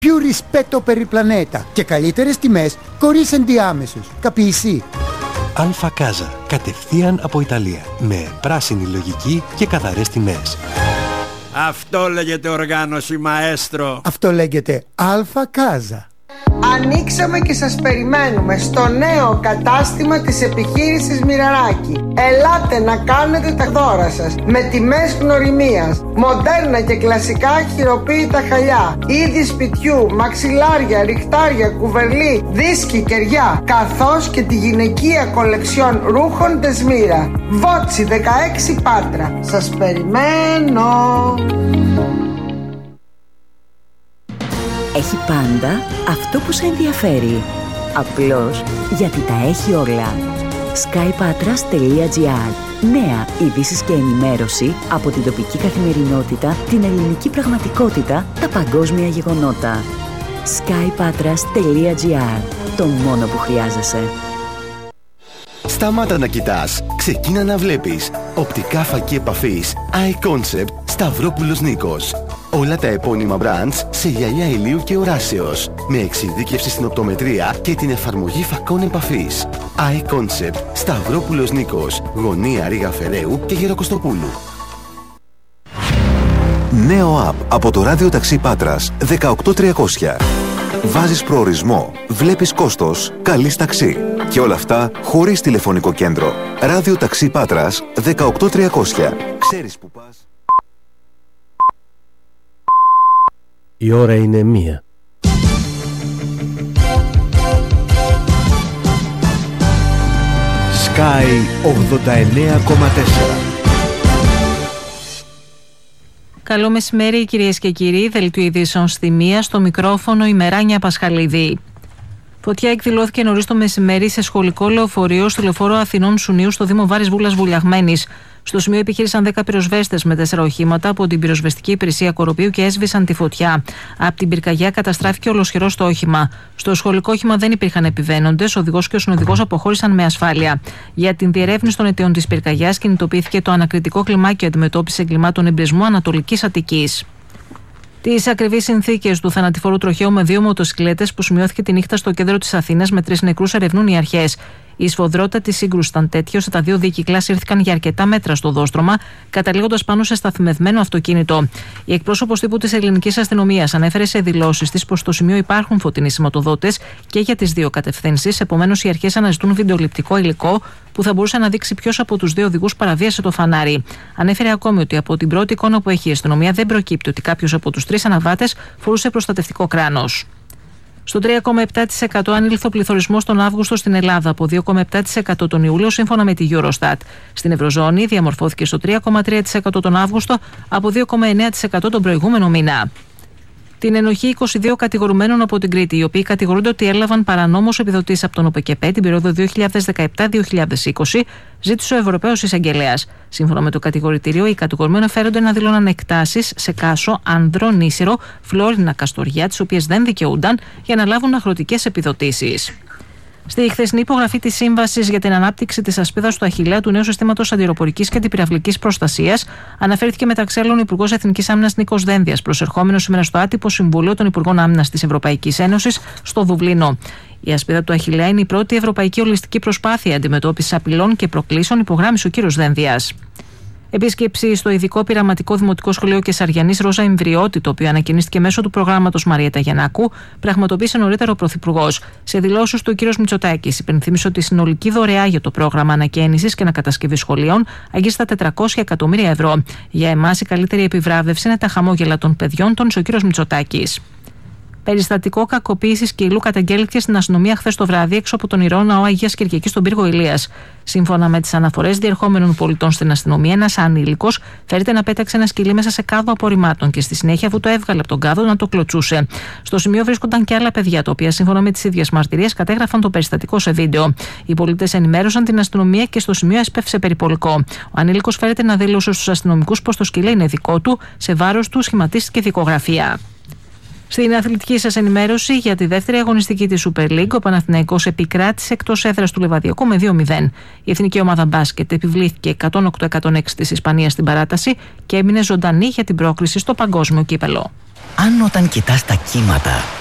Più rispetto per il pianeta και καλύτερες τιμές χωρίς ενδιάμεσους. Capisci? Αλφα Κάζα. Κατευθείαν από Ιταλία. Με πράσινη λογική και καθαρές τιμές. Αυτό λέγεται οργάνωση, μαέστρο. Αυτό λέγεται Αλφα Κάζα. Ανοίξαμε και σας περιμένουμε στο νέο κατάστημα της επιχείρησης Μοιραράκη. Ελάτε να κάνετε τα δώρα σας με τιμές γνωριμίας, μοντέρνα και κλασικά χειροποίητα χαλιά, είδη σπιτιού, μαξιλάρια, ριχτάρια, κουβερλί, δίσκοι, κεριά, καθώς και τη γυναικεία κολεξιόν ρούχων Δεσμύρα. Βότσι 16 Πάτρα. Σας περιμένω. Έχει πάντα αυτό που σε ενδιαφέρει. Απλώς γιατί τα έχει όλα. skypatras.gr. Νέα ειδήσεις και ενημέρωση από την τοπική καθημερινότητα, την ελληνική πραγματικότητα, τα παγκόσμια γεγονότα. skypatras.gr. Το μόνο που χρειάζεσαι. Σταμάτα να κοιτάς. Ξεκίνα να βλέπεις. Οπτικά φακή επαφής iConcept Σταυρόπουλος Νίκος. Όλα τα επώνυμα brands σε γυαλιά ηλίου και οράσεως. Με εξειδίκευση στην οπτομετρία και την εφαρμογή φακών επαφής. iConcept Σταυρόπουλος Νίκος. Γωνία Ρήγα Φεραίου και Γεροκοστοπούλου. Νέο app από το ράδιο ταξί Πάτρας 18300. Βάζεις προορισμό, βλέπεις κόστος, καλείς ταξί. Και όλα αυτά χωρίς τηλεφωνικό κέντρο. Ράδιο ταξί Πάτρας 18300. Ξέρεις που πας. Η ώρα είναι 1. Sky 89,4. Καλό μεσημέρι κυρίες και κύριοι, δελτίο ειδήσεων στη 1, στο μικρόφωνο η Μεράνια Πασχαλίδη. Φωτιά εκδηλώθηκε νωρίς το μεσημέρι σε σχολικό λεωφορείο στο λεωφόρο Αθηνών Σουνίου στο Δήμο Βάρης Βούλας Βουλιαγμένης. Στο σημείο επιχείρησαν 10 πυροσβέστες με 4 οχήματα από την πυροσβεστική υπηρεσία Κοροπίου και έσβησαν τη φωτιά. Από την πυρκαγιά καταστράφηκε ολοσχερός το όχημα. Στο σχολικό όχημα δεν υπήρχαν επιβαίνοντες, ο οδηγός και ο συνοδηγός αποχώρησαν με ασφάλεια. Για την διερεύνηση των αιτιών της πυρκαγιάς κινητοποιήθηκε το ανακριτικό κλιμάκιο αντιμετώπισης εγκλημάτων εμπρισμού Ανατολικής Αττικής. Τις ακριβείς συνθήκες του θανατηφόρου τροχαίου με 2 μοτοσυκλέτες που σημειώθηκε τη νύχτα στο κέντρο της Αθήνας με 3 νεκρούς ερευνούν οι αρχές. Η σφοδρότητα της σύγκρουσης ήταν τέτοια ώστε τα 2 δίκυκλα σύρθηκαν για αρκετά μέτρα στο δόστρωμα, καταλήγοντας πάνω σε σταθμευμένο αυτοκίνητο. Η εκπρόσωπος τύπου της ελληνικής αστυνομίας ανέφερε σε δηλώσεις της πως στο σημείο υπάρχουν φωτεινοί σηματοδότες και για τις 2 κατευθύνσεις. Επομένως, οι αρχές αναζητούν βιντεοληπτικό υλικό που θα μπορούσε να δείξει ποιος από τους 2 οδηγούς παραβίασε το φανάρι. Ανέφερε ακόμη ότι από την πρώτη εικόνα που έχει η αστυνομία δεν προκύπτει ότι κάποιος από τους 3 αναβάτες φορούσε προστατευτικό κράνος. Στο 3,7% ανήλθε ο πληθωρισμός τον Αύγουστο στην Ελλάδα, από 2,7% τον Ιούλιο, σύμφωνα με τη Eurostat. Στην Ευρωζώνη διαμορφώθηκε στο 3,3% τον Αύγουστο, από 2,9% τον προηγούμενο μήνα. Την ενοχή 22 κατηγορουμένων από την Κρήτη, οι οποίοι κατηγορούνται ότι έλαβαν παρανόμως επιδοτήσεις από τον ΟΠΕΚΕΠΕ την περίοδο 2017-2020, ζήτησε ο Ευρωπαίος Εισαγγελέας. Σύμφωνα με το κατηγορητήριο, οι κατηγορουμένοι φέρονται να δηλώναν εκτάσεις σε Κάσο, Άνδρο, Νήσυρο, Φλόρινα, Καστοριά, τις οποίες δεν δικαιούνταν για να λάβουν αγροτικές επιδοτήσεις. Στη χθεσινή υπογραφή της Σύμβασης για την Ανάπτυξη της Ασπίδας του Αχιλλέα του νέου συστήματος αντιεροπορικής και αντιπυραυλικής προστασίας, αναφέρθηκε μεταξύ άλλων ο Υπουργός Εθνικής Άμυνας Νίκος Δένδιας, προσερχόμενος σήμερα στο άτυπο Συμβούλιο των Υπουργών Άμυνας της Ευρωπαϊκής Ένωσης στο Δουβλίνο. Η Ασπίδα του Αχιλλέα είναι η πρώτη ευρωπαϊκή ολιστική προσπάθεια αντιμετώπισης απειλών και προκλήσεων, υπογράμμισε ο κ. Δένδιας. Επίσκεψη στο ειδικό πειραματικό δημοτικό σχολείο Κεσαριανής Ρόζα Ιμβριώτη, το οποίο ανακοινίστηκε μέσω του προγράμματος Μαριέτα Γιαννάκου, πραγματοποίησε νωρίτερα ο Πρωθυπουργός. Σε δηλώσεις του, ο κ. Μητσοτάκης υπενθύμισε ότι η συνολική δωρεά για το πρόγραμμα ανακαίνησης και ανακατασκευής σχολείων αγγίζει τα 400 εκατομμύρια ευρώ. Για εμάς, η καλύτερη επιβράβευση είναι τα χαμόγελα των παιδιών, τόνισε ο κ. Μητσοτάκης. Περιστατικό κακοποίησης και υλού καταγγέλθηκε στην αστυνομία χθες το βράδυ έξω από τον Ιερό Ναό Αγίας Κυριακής στον πύργο Ηλίας. Σύμφωνα με τις αναφορές διερχόμενων πολιτών στην αστυνομία, ένας ανήλικος φέρεται να πέταξε ένα σκυλί μέσα σε κάδο απορριμμάτων και στη συνέχεια, αφού το έβγαλε από τον κάδο, να το κλωτσούσε. Στο σημείο βρίσκονταν και άλλα παιδιά, τα οποία σύμφωνα με τις ίδιες μαρτυρίες κατέγραφαν το περιστατικό σε βίντεο. Οι πολίτες ενημέρωσαν την αστυνομία και στο σημείο έσπευσε περιπολικό. Ο ανήλικος φέρεται να δήλωσε στους αστυνομικούς πως το σκυλί είναι δικό του, σε βάρος του σχηματίστηκε δικογραφία. Στην αθλητική σας ενημέρωση, για τη δεύτερη αγωνιστική της Super League, ο Παναθηναϊκός επικράτησε εκτός έδρας του Λεβαδιακού με 2-0. Η εθνική ομάδα μπάσκετ επιβλήθηκε 108-106 της Ισπανίας στην παράταση και έμεινε ζωντανή για την πρόκριση στο παγκόσμιο κύπελο. Αν όταν κοιτάς τα κύματα